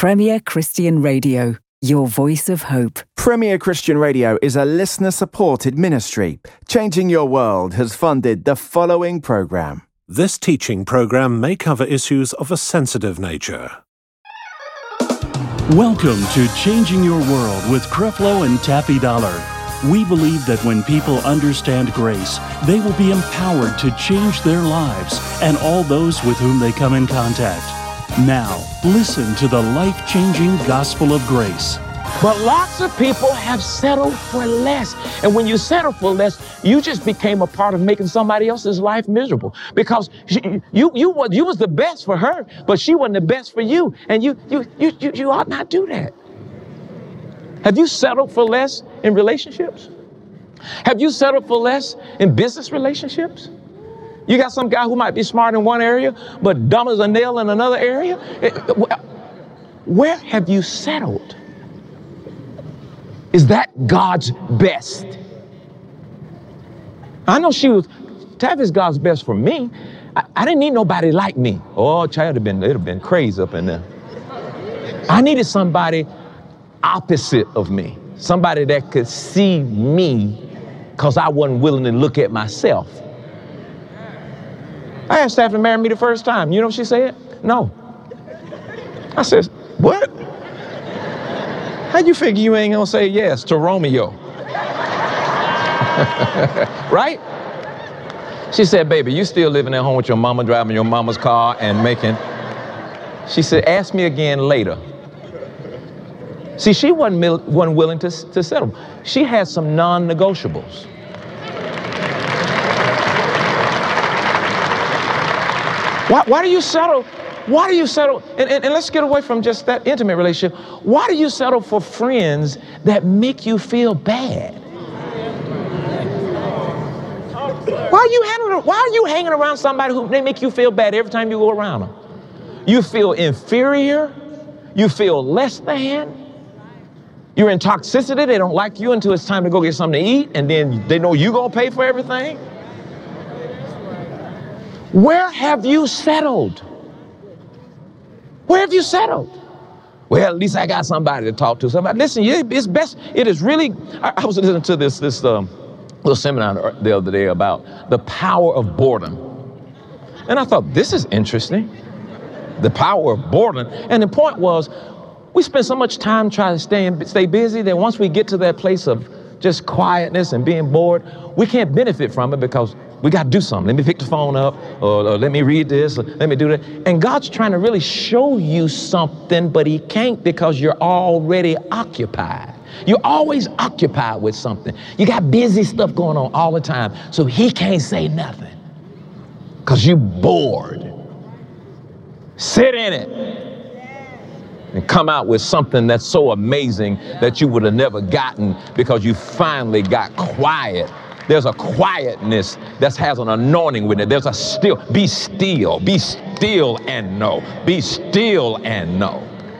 Premier Christian Radio, your voice of hope. Premier Christian Radio is a listener-supported ministry. Changing Your World has funded the following program. This teaching program may cover issues of a sensitive nature. Welcome to Changing Your World with Creflo and Taffy Dollar. We believe that when people understand grace, they will be empowered to change their lives and all those with whom they come in contact. Now, listen to the life-changing gospel of grace. But lots of people have settled for less. And when you settle for less, you just became a part of making somebody else's life miserable. Because you was the best for her, but she wasn't the best for you. And you ought not do that. Have you settled for less in relationships? Have you settled for less in business relationships? You got some guy who might be smart in one area, but dumb as a nail in another area. Where have you settled? Is that God's best? I know Taffy's God's best for me. I didn't need nobody like me. Oh, child, it'd have been crazy up in there. I needed somebody opposite of me. Somebody that could see me because I wasn't willing to look at myself. I asked Taffy to marry me the first time. You know what she said? No. I said, what? How'd you figure you ain't gonna say yes to Romeo? Right? She said, baby, you still living at home with your mama, driving your mama's car and making... She said, ask me again later. See, she wasn't willing to settle. She had some non-negotiables. Why do you settle? Why do you settle? And let's get away from just that intimate relationship. Why do you settle for friends that make you feel bad? Why are you hanging around somebody who they make you feel bad every time you go around them? You feel inferior. You feel less than. You're in toxicity. They don't like you until it's time to go get something to eat, and then they know you're gonna pay for everything. Where have you settled? Where have you settled? Well, at least I got somebody to talk to. Somebody, listen, it's best. It is really. I was listening to this little seminar the other day about the power of boredom, and I thought this is interesting. The power of boredom, and the point was, we spend so much time trying to stay busy that once we get to that place of just quietness and being bored, we can't benefit from it because we got to do something. Let me pick the phone up, or let me read this, or let me do that. And God's trying to really show you something, but he can't because you're already occupied. You're always occupied with something. You got busy stuff going on all the time, so he can't say nothing because you're bored. Sit in it and come out with something that's so amazing that you would have never gotten because you finally got quiet. There's a quietness that has an anointing with it. There's a still. Be still and know. Be still and know.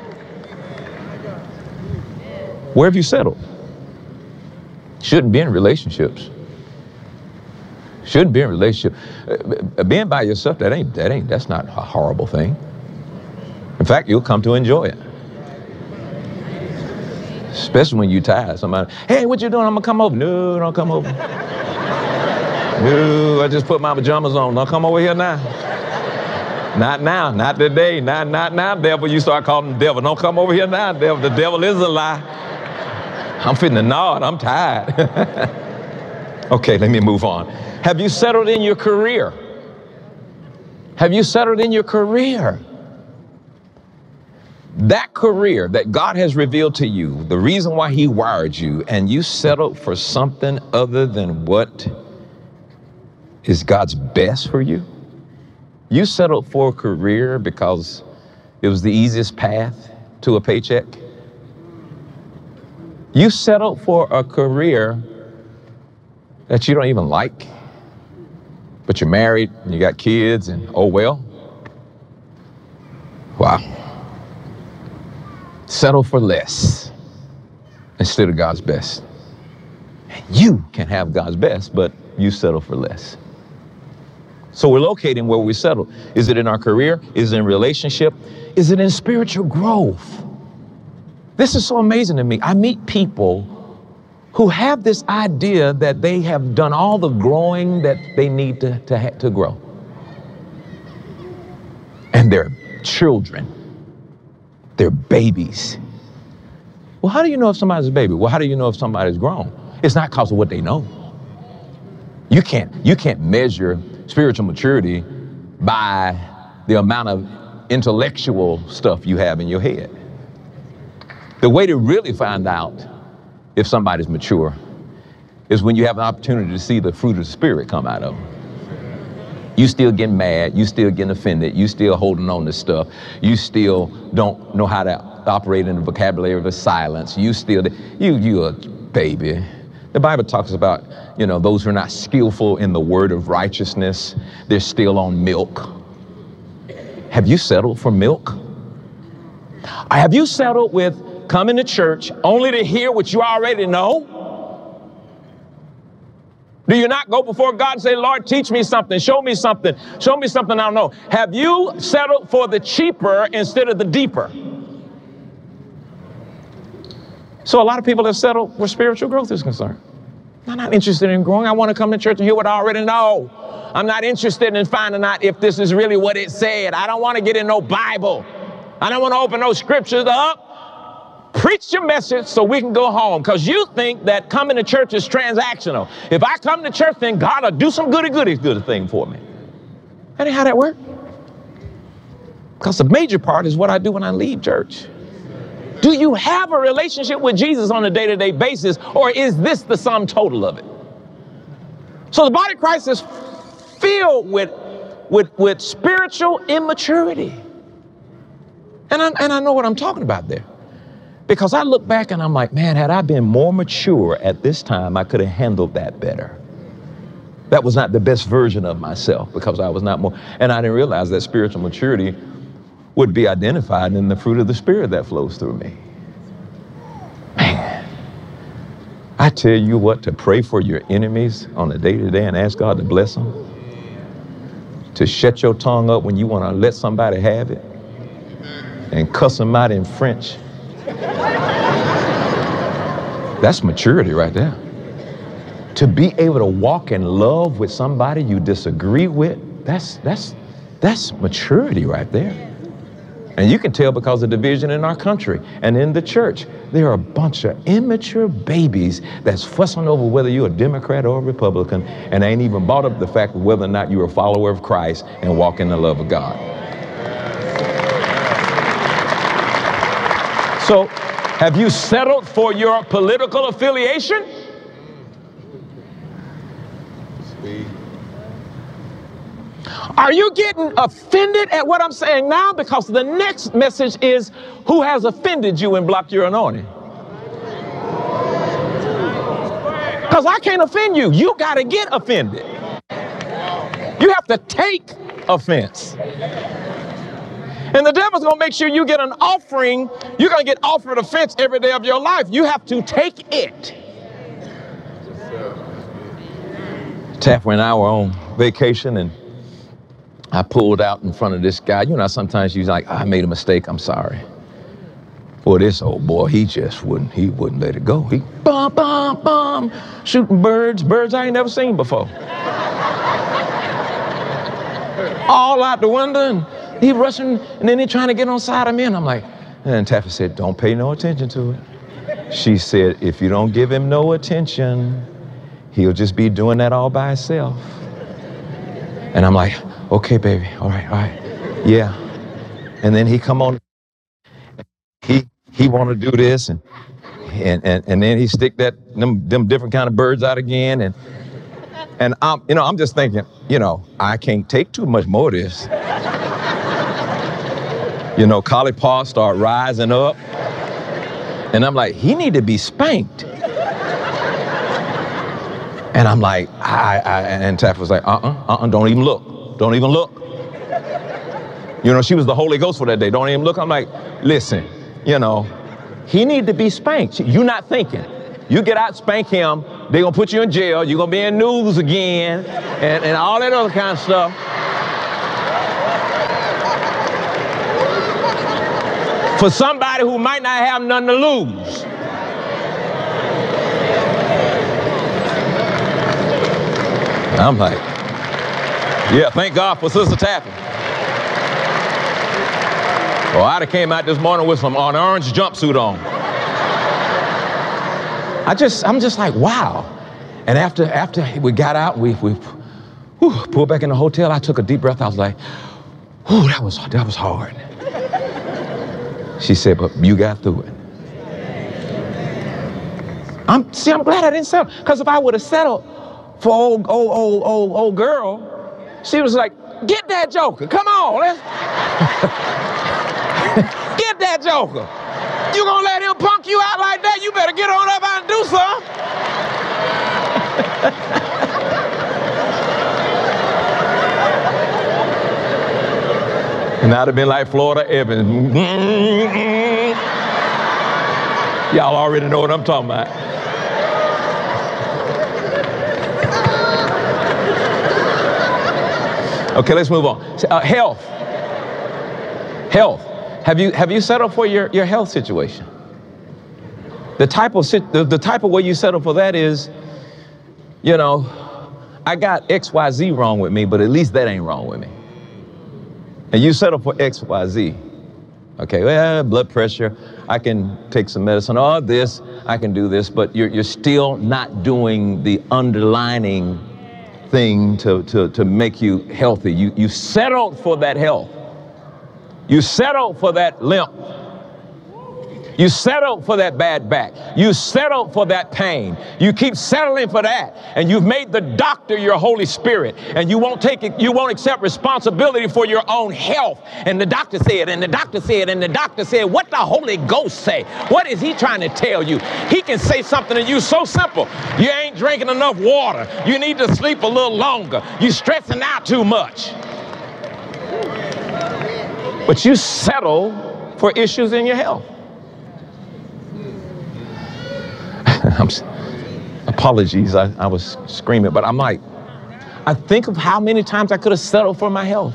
Where have you settled? Shouldn't be in relationships. Shouldn't be in relationship. Being by yourself, that's not a horrible thing. In fact, you'll come to enjoy it. Especially when you're tired. Somebody, hey, what you doing? I'm gonna come over. No, don't come over. No, I just put my pajamas on. Don't come over here now. Not now, not today, not now, devil. You start calling the devil. Don't come over here now, devil. The devil is a lie. I'm fitting to nod. I'm tired. Okay, let me move on. Have you settled in your career? Have you settled in your career? That career that God has revealed to you, the reason why he wired you, and you settled for something other than what is God's best for you? You settled for a career because it was the easiest path to a paycheck? You settled for a career that you don't even like, but you're married and you got kids and oh well? Wow. Settle for less instead of God's best. You can have God's best, but you settle for less. So we're locating where we settle. Is it in our career? Is it in relationship? Is it in spiritual growth? This is so amazing to me. I meet people who have this idea that they have done all the growing that they need to grow. And they're children. They're babies. Well, how do you know if somebody's a baby? Well, how do you know if somebody's grown? It's not because of what they know. You can't measure spiritual maturity by the amount of intellectual stuff you have in your head. The way to really find out if somebody's mature is when you have an opportunity to see the fruit of the Spirit come out of them. You still getting mad, you still getting offended, you still holding on to stuff, you still don't know how to operate in the vocabulary of silence, you a baby. The Bible talks about, those who are not skillful in the word of righteousness, they're still on milk. Have you settled for milk? Have you settled with coming to church only to hear what you already know? Do you not go before God and say, Lord, teach me something, show me something I don't know? Have you settled for the cheaper instead of the deeper? So a lot of people have settled where spiritual growth is concerned. I'm not interested in growing. I want to come to church and hear what I already know. I'm not interested in finding out if this is really what it said. I don't want to get in no Bible. I don't want to open no scriptures up. Preach your message so we can go home, because you think that coming to church is transactional. If I come to church, then God will do some good thing for me. That ain't how that works. Because the major part is what I do when I leave church. Do you have a relationship with Jesus on a day-to-day basis, or is this the sum total of it? So the body of Christ is filled with spiritual immaturity. And I know what I'm talking about there. Because I look back and I'm like, man, had I been more mature at this time, I could have handled that better. That was not the best version of myself, because I was not more. And I didn't realize that spiritual maturity would be identified in the fruit of the Spirit that flows through me. Man, I tell you what, to pray for your enemies on a day-to-day and ask God to bless them. To shut your tongue up when you want to let somebody have it and cuss them out in French. That's maturity right there. To be able to walk in love with somebody you disagree with, that's maturity right there. And you can tell because of division in our country and in the church. There are a bunch of immature babies that's fussing over whether you're a Democrat or a Republican, and ain't even brought up the fact of whether or not you're a follower of Christ and walk in the love of God. So, have you settled for your political affiliation? Are you getting offended at what I'm saying now? Because the next message is, who has offended you and blocked your anointing? Because I can't offend you. You got to get offended. You have to take offense. And the devil's going to make sure you get an offering. You're going to get offered offense every day of your life. You have to take it. Taff and I were on vacation, and I pulled out in front of this guy. Sometimes you're like, I made a mistake, I'm sorry. Boy, this old boy, he wouldn't let it go. He bum, shooting birds I ain't never seen before. All out the window, and he rushing, and then he trying to get on side of me, and I'm like, and Taffy said, don't pay no attention to it. She said, if you don't give him no attention, he'll just be doing that all by himself. And I'm like, okay, baby, all right, yeah. And then he come on, he want to do this, and then he stick them different kind of birds out again, and I'm just thinking, I can't take too much more of this. Collie paws start rising up, and I'm like, he need to be spanked. And I'm like, and Taff was like, don't even look. Don't even look. She was the Holy Ghost for that day. Don't even look. I'm like, listen, he need to be spanked. You're not thinking. You get out, spank him, they're going to put you in jail. You're going to be in news again, and all that other kind of stuff. for somebody who might not have nothing to lose. I'm like, yeah, thank God for Sister Taffy. Well, I'd have came out this morning with an orange jumpsuit on. I'm just like, wow. And after we got out, we pulled back in the hotel. I took a deep breath. I was like, "Ooh, that was hard." She said, "But you got through it." I'm glad I didn't settle. Because if I would have settled for old girl, she was like, "Get that joker. Come on, let's get that joker. You gonna let him punk you out like that? You better get on up and do something." And I'd have been like Florida Evans. Y'all already know what I'm talking about. Okay, let's move on. Health. Have you settled for your health situation? The type of way you settle for that is, you know, I got XYZ wrong with me, but at least that ain't wrong with me. And you settle for XYZ. Okay, well, blood pressure, I can take some medicine, or this, I can do this, but you're still not doing the underlining thing to make you healthy. You settled for that health. You settled for that limp. You settled for that bad back. You settled for that pain. You keep settling for that. And you've made the doctor your Holy Spirit. And you won't accept responsibility for your own health. And the doctor said, and the doctor said, and the doctor said, what the Holy Ghost say? What is he trying to tell you? He can say something to you so simple. You ain't drinking enough water. You need to sleep a little longer. You stressing out too much. But you settle for issues in your health. Apologies, I was screaming, but I'm like, I think of how many times I could have settled for my health.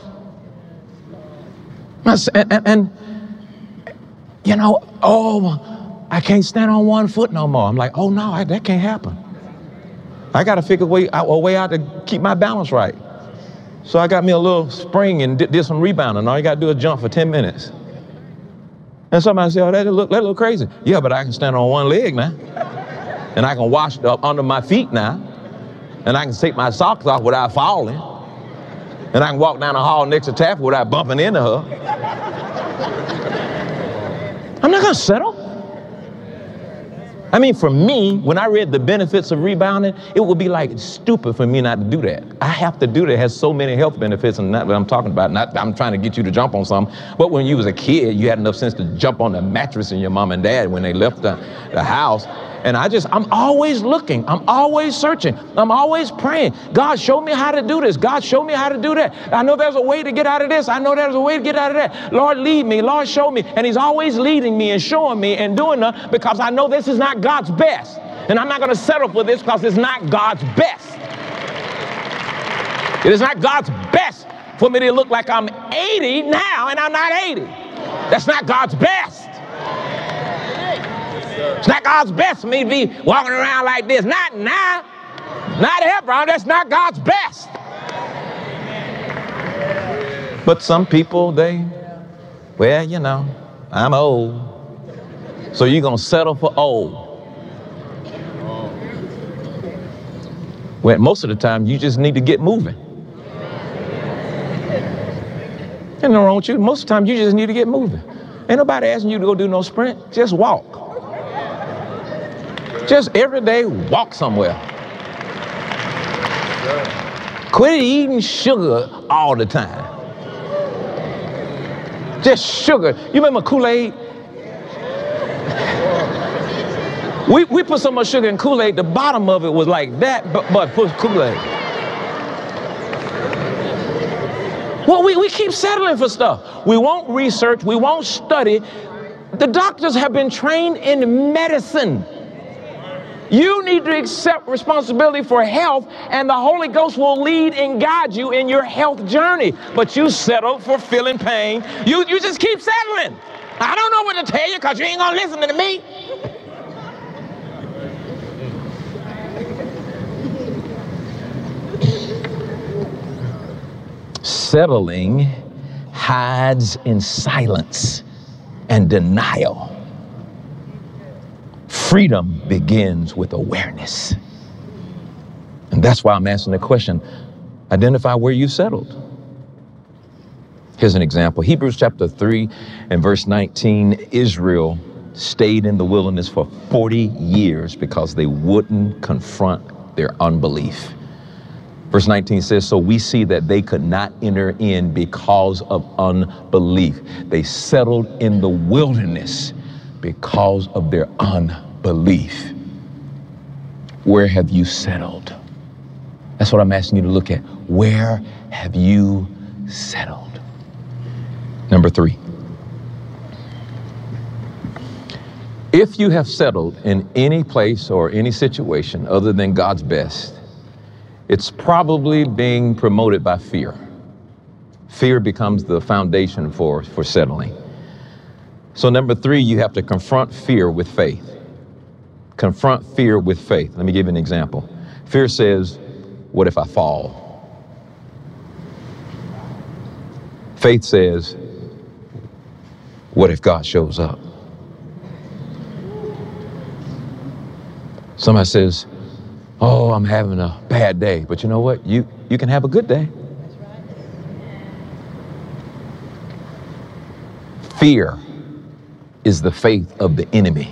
And you know, I can't stand on one foot no more. I'm like, oh no, that can't happen. I got to figure a way out to keep my balance right. So I got me a little spring and did some rebounding. All you got to do is jump for 10 minutes. And somebody said, oh, that look crazy. Yeah, but I can stand on one leg now. And I can wash up under my feet now. And I can take my socks off without falling. And I can walk down the hall next to Taffy without bumping into her. I'm not going to settle. I mean, for me, when I read the benefits of rebounding, it would be like stupid for me not to do that. I have to do that. It has so many health benefits, and not what I'm talking about. I'm trying to get you to jump on something. But when you was a kid, you had enough sense to jump on the mattress in your mom and dad when they left the house. And I'm always looking. I'm always searching. I'm always praying. God, show me how to do this. God, show me how to do that. I know there's a way to get out of this. I know there's a way to get out of that. Lord, lead me. Lord, show me. And he's always leading me and showing me and doing that because I know this is not God's best. And I'm not going to settle for this because it's not God's best. It is not God's best for me to look like I'm 80 now and I'm not 80. That's not God's best. It's not God's best for me to be walking around like this. Not now. Not ever. That's not God's best. But some people, well, you know, I'm old. So you're going to settle for old. Well, most of the time, you just need to get moving. Ain't nothing wrong with you. Most of the time, you just need to get moving. Ain't nobody asking you to go do no sprint. Just walk. Just every day, walk somewhere. Quit eating sugar all the time. Just sugar. You remember Kool-Aid? We put so much sugar in Kool-Aid, the bottom of it was like that, but put Kool-Aid. Well, we keep settling for stuff. We won't research. We won't study. The doctors have been trained in medicine. You need to accept responsibility for health, and the Holy Ghost will lead and guide you in your health journey. But you settle for feeling pain. You just keep settling. I don't know what nothing to tell you because you ain't going to listen to me. Settling hides in silence and denial. Freedom begins with awareness. And that's why I'm asking the question, identify where you settled. Here's an example. Hebrews chapter 3 and verse 19, Israel stayed in the wilderness for 40 years because they wouldn't confront their unbelief. Verse 19 says, so we see that they could not enter in because of unbelief. They settled in the wilderness because of their unbelief. Where have you settled? That's what I'm asking you to look at. Where have you settled? Number 3. If you have settled in any place or any situation other than God's best, it's probably being promoted by fear. Fear becomes the foundation for settling. So number 3, you have to confront fear with faith. Confront fear with faith. Let me give you an example. Fear says, what if I fall? Faith says, what if God shows up? Somebody says, oh, I'm having a bad day. But you know what? You can have a good day. Fear is the faith of the enemy.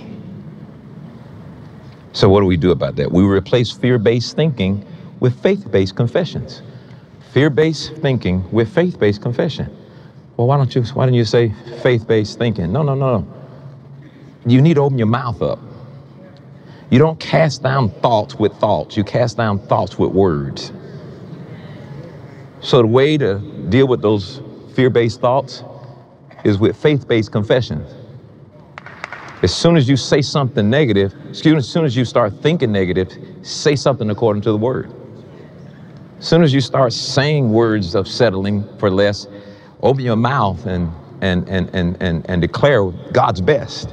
So what do we do about that? We replace fear-based thinking with faith-based confessions. Fear-based thinking with faith-based confession. Well, why don't you say faith-based thinking? No. You need to open your mouth up. You don't cast down thoughts with thoughts. You cast down thoughts with words. So the way to deal with those fear-based thoughts is with faith-based confessions. As soon as you say something negative, as soon as you start thinking negative, say something according to the word. As soon as you start saying words of settling for less, open your mouth and declare God's best.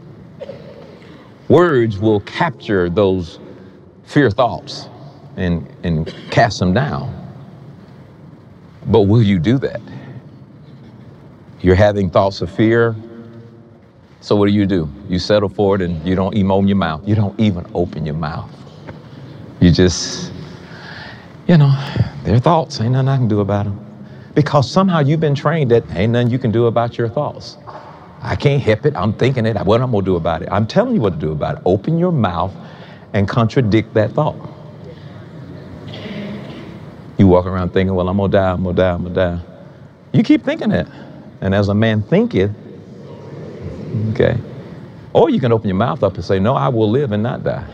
Words will capture those fear thoughts and cast them down. But will you do that? You're having thoughts of fear. So what do? You settle for it and you don't even open your mouth. You don't even open your mouth. You just, they're thoughts. Ain't nothing I can do about them. Because somehow you've been trained that ain't nothing you can do about your thoughts. I can't help it. I'm thinking it. What am I going to do about it? I'm telling you what to do about it. Open your mouth and contradict that thought. You walk around thinking, well, I'm going to die. You keep thinking it. And as a man thinketh, okay. Or you can open your mouth up and say, no, I will live and not die.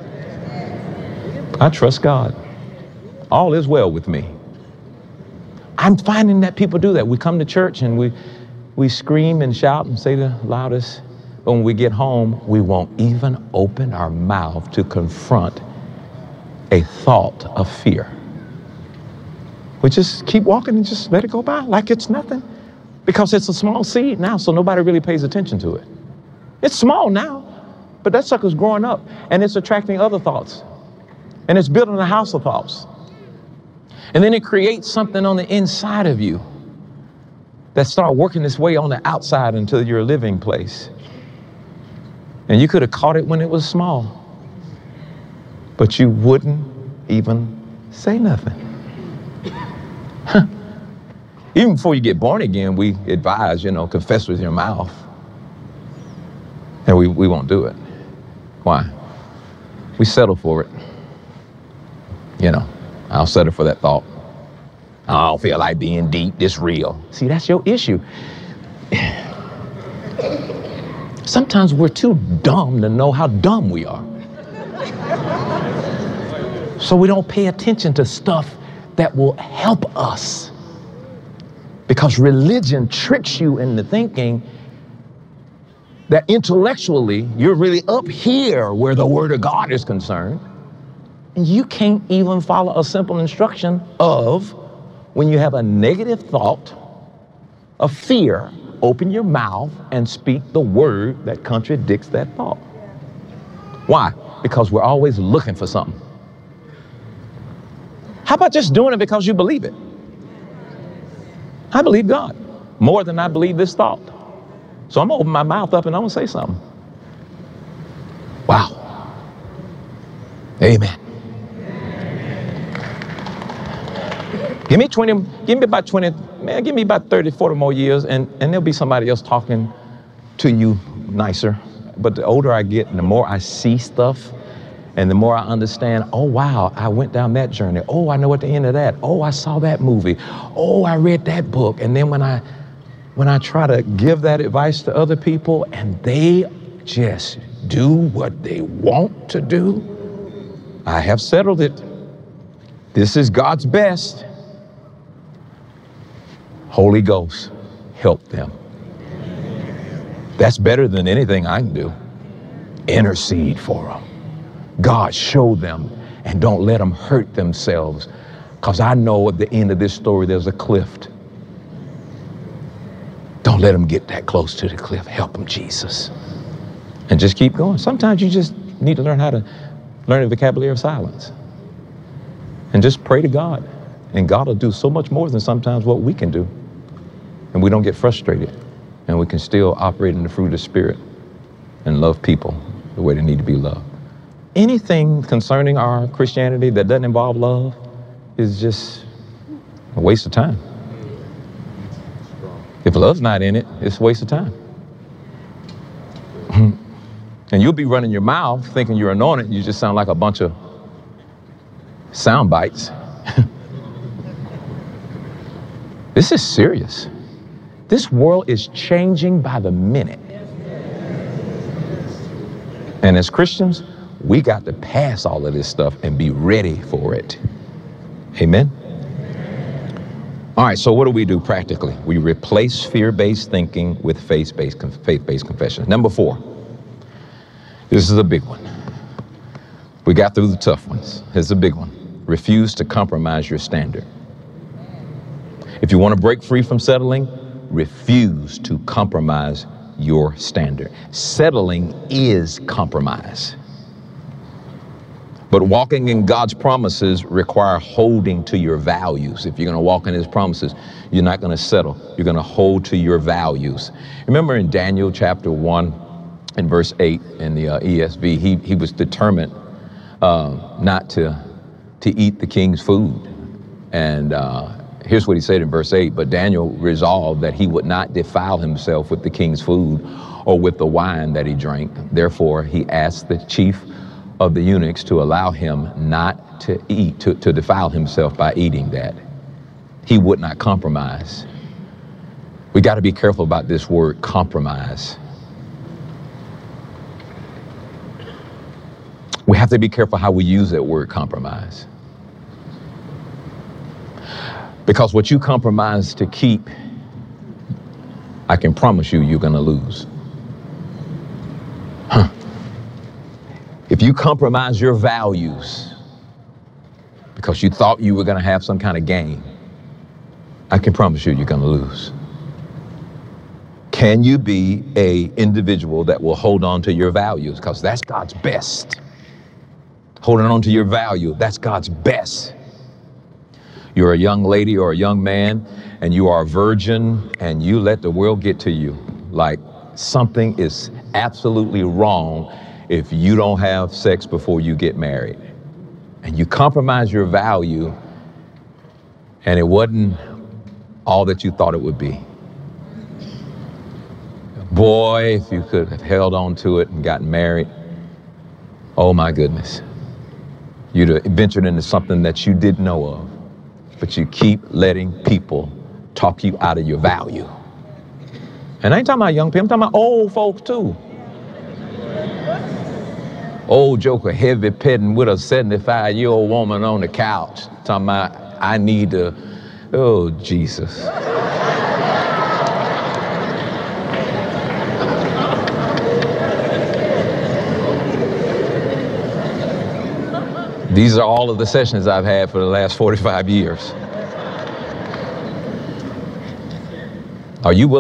I trust God. All is well with me. I'm finding that people do that. We come to church and we scream and shout and say the loudest. But when we get home, we won't even open our mouth to confront a thought of fear. We just keep walking and just let it go by like it's nothing. Because it's a small seed now, so nobody really pays attention to it. It's small now, but that sucker's growing up and it's attracting other thoughts. And it's building a house of thoughts. And then it creates something on the inside of you that start working its way on the outside until your living place. And you could have caught it when it was small, but you wouldn't even say nothing. Even before you get born again, we advise, confess with your mouth. And we won't do it. Why? We settle for it. I'll settle for that thought. I don't feel like being deep, this real. See, that's your issue. Sometimes we're too dumb to know how dumb we are. So we don't pay attention to stuff that will help us. Because religion tricks you into thinking that intellectually you're really up here where the Word of God is concerned. And you can't even follow a simple instruction of when you have a negative thought of fear open your mouth and speak the word that contradicts that thought. Why? Because we're always looking for something. How about just doing it because you believe it? I believe God more than I believe this thought. So I'm going to open my mouth up and I'm going to say something. Wow. Amen. Give me about 30, 40 more years and there'll be somebody else talking to you nicer. But the older I get and the more I see stuff and the more I understand, oh, wow, I went down that journey. Oh, I know at the end of that. Oh, I saw that movie. Oh, I read that book. And then when I try to give that advice to other people and they just do what they want to do, I have settled it. This is God's best. Holy Ghost, help them. That's better than anything I can do. Intercede for them. God, show them and don't let them hurt themselves. Because I know at the end of this story, there's a cliff. Don't let them get that close to the cliff. Help them, Jesus. And just keep going. Sometimes you just need to learn how to learn the vocabulary of silence. And just pray to God. And God will do so much more than sometimes what we can do. And we don't get frustrated. And we can still operate in the fruit of the Spirit and love people the way they need to be loved. Anything concerning our Christianity that doesn't involve love is just a waste of time. If love's not in it, it's a waste of time. And you'll be running your mouth thinking you're anointed. You just sound like a bunch of sound bites. This is serious. This world is changing by the minute. And as Christians, we got to pass all of this stuff and be ready for it. Amen? All right, so what do we do practically? We replace fear-based thinking with faith-based confession. Number 4. This is a big one. We got through the tough ones. Here's a big one. Refuse to compromise your standard. If you want to break free from settling, refuse to compromise your standard. Settling is compromise. But walking in God's promises require holding to your values. If you're going to walk in his promises, you're not going to settle. You're going to hold to your values. Remember in Daniel chapter 1 and verse 8 in the ESV, he was determined not to eat the king's food. And here's what he said in verse 8, but Daniel resolved that he would not defile himself with the king's food or with the wine that he drank. Therefore, he asked the chief of the eunuchs to allow him not to eat, to defile himself by eating that. He would not compromise. We got to be careful about this word compromise. We have to be careful how we use that word compromise. Because what you compromise to keep, I can promise you, you're going to lose. If you compromise your values because you thought you were going to have some kind of gain, I can promise you, you're going to lose. Can you be an individual that will hold on to your values? Because that's God's best. Holding on to your value, that's God's best. You're a young lady or a young man and you are a virgin and you let the world get to you. Like something is absolutely wrong if you don't have sex before you get married. And you compromise your value and it wasn't all that you thought it would be. Boy, if you could have held on to it and gotten married, oh my goodness. You'd have ventured into something that you didn't know of. But you keep letting people talk you out of your value. And I ain't talking about young people, I'm talking about old folks too. Old joker, heavy petting with a 75-year-old woman on the couch. Talking about, I need to, oh, Jesus. These are all of the sessions I've had for the last 45 years. Are you willing?